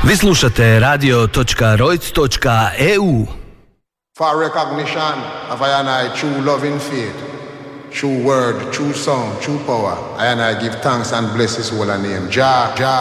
Vi slušate radio.rojc.eu. For recognition of I and I true loving faith, true word, true sound, true power, I and I give thanks and bless his holy name. Jah, Jah.